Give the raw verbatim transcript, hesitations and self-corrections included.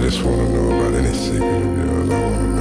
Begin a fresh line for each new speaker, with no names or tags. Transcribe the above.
just wanna know about any secret of yours. I wanna